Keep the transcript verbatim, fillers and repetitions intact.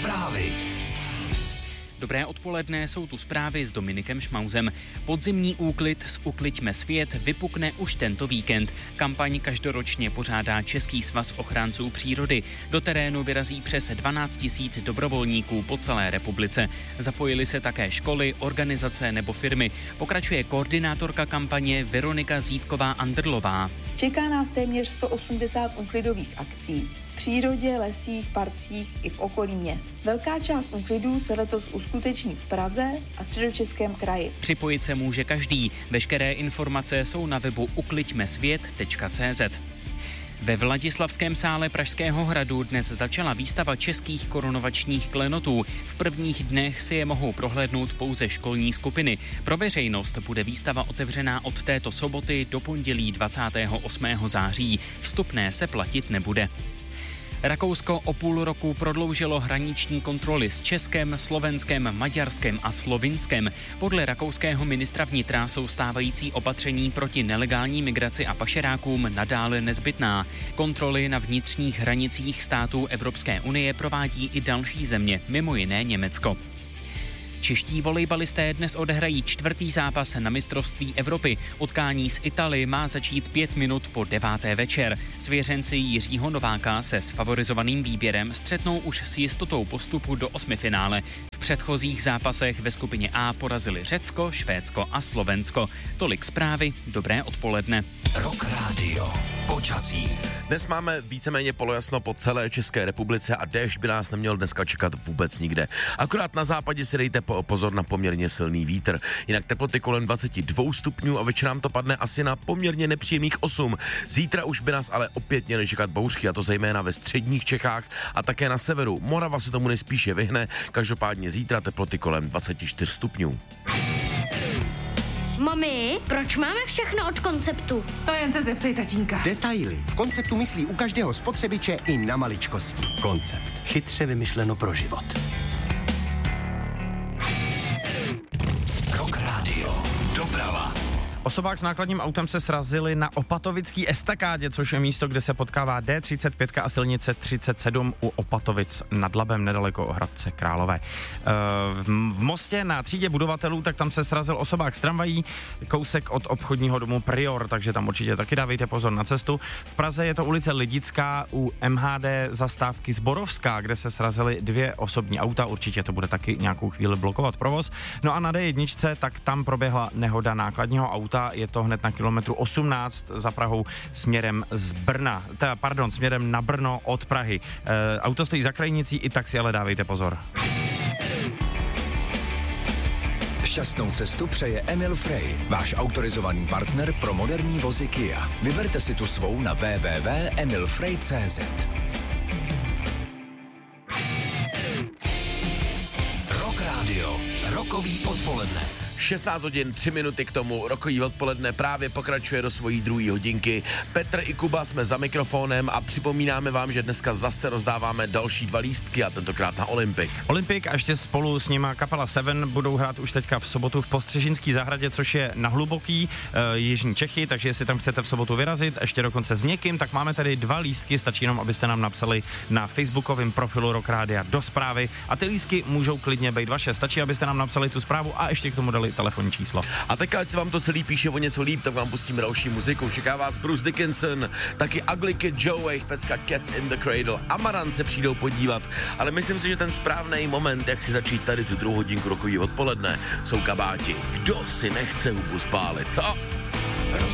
Zprávy. Dobré odpoledne, jsou tu zprávy s Dominikem Šmauzem. Podzimní úklid s Ukliďme svět vypukne už tento víkend. Kampaň každoročně pořádá Český svaz ochránců přírody. Do terénu vyrazí přes dvanáct tisíc dobrovolníků po celé republice. Zapojily se také školy, organizace nebo firmy. Pokračuje koordinátorka kampaně Veronika Zítková-Andrlová. Čeká nás téměř sto osmdesát úklidových akcí. V přírodě, lesích, parcích i v okolí měst. Velká část úklidů se letos uskuteční v Praze a Středočeském kraji. Připojit se může každý. Veškeré informace jsou na webu ukliďme svět tečka cé zet. Ve Vladislavském sále Pražského hradu dnes začala výstava českých korunovačních klenotů. V prvních dnech si je mohou prohlédnout pouze školní skupiny. Pro veřejnost bude výstava otevřená od této soboty do pondělí dvacátého osmého září. Vstupné se platit nebude. Rakousko o půl roku prodloužilo hraniční kontroly s Českem, Slovenskem, Maďarskem a Slovinskem. Podle rakouského ministra vnitra jsou stávající opatření proti nelegální migraci a pašerákům nadále nezbytná. Kontroly na vnitřních hranicích států Evropské unie provádí i další země, mimo jiné Německo. Čeští volejbalisté dnes odehrají čtvrtý zápas na mistrovství Evropy. Utkání s Italii má začít pět minut po deváté večer. Svěřenci Jiřího Nováka se s favorizovaným výběrem střetnou už s jistotou postupu do osmifinále. V předchozích zápasech ve skupině A porazili Řecko, Švédsko a Slovensko. Tolik zprávy, dobré odpoledne. Rock Radio. Počasí. Dnes máme víceméně polojasno po celé České republice a déšť by nás neměl dneska čekat vůbec nikde. Akorát na západě si dejte pozor na poměrně silný vítr. Jinak teploty kolem dvacet dva stupňů a večer nám to padne asi na poměrně nepříjemných osm. Zítra už by nás ale opět měly čekat bouřky, a to zejména ve středních Čechách a také na severu. Morava se tomu nejspíše vyhne, každopádně zítra teploty kolem dvacet čtyři stupňů. Mami, proč máme všechno od Konceptu? To jen se zeptej tatínka. Detaily. V Konceptu myslí u každého spotřebiče i na maličkosti. Koncept. Chytře vymyšleno pro život. Rock Radio. Doprava. Osobák s nákladním autem se srazili na opatovický estakádě, což je místo, kde se potkává D třicet pět a silnice třicet sedm u Opatovic nad Labem, nedaleko Hradce Králové. V Mostě na třídě budovatelů, tak tam se srazil osobák s tramvají, kousek od obchodního domu Prior, takže tam určitě taky dávejte pozor na cestu. V Praze je to ulice Lidická u M H D zastávky Zborovská, kde se srazily dvě osobní auta, určitě to bude taky nějakou chvíli blokovat provoz. No a na D jedna, tak tam proběhla nehoda nákladního auta. Je to hned na kilometru osmnáct za Prahou směrem z Brna, teda, pardon, směrem na Brno od Prahy. E, auto stojí za krajnicí, i tak si ale dávejte pozor. Šťastnou cestu přeje Emil Frey, váš autorizovaný partner pro moderní vozy Kia. Vyberte si tu svou na w w w tečka emil frey tečka cé zet. Rock Radio. Rokový odpoledne. šestnáct hodin, tři minuty k tomu, rokový odpoledne právě pokračuje do svojí druhé hodinky. Petr i Kuba jsme za mikrofonem a připomínáme vám, že dneska zase rozdáváme další dva lístky a tentokrát na Olympik. Olympik a ještě spolu s nima kapela Seven budou hrát už teďka v sobotu v Postřežinský zahradě, což je na Hluboký, e, jižní Čechy, takže jestli tam chcete v sobotu vyrazit, ještě dokonce s někým, tak máme tady dva lístky, stačí jenom, abyste nám napsali na facebookovém profilu Rock Rádia do zprávy a ty lístky můžou klidně být vaše, stačí, abyste nám napsali tu zprávu a ještě k tomu dali telefonní číslo. A tak, ať se vám to celý píše o něco líp, tak vám pustíme další muziku. Čeká vás Bruce Dickinson, taky Ugly Kid Joe, jejich pecka Cats in the Cradle. Amaran se přijdou podívat, ale myslím si, že ten správný moment, jak si začít tady tu druhou hodinku rokový odpoledne, jsou kabáti. Kdo si nechce hubu spálit, co?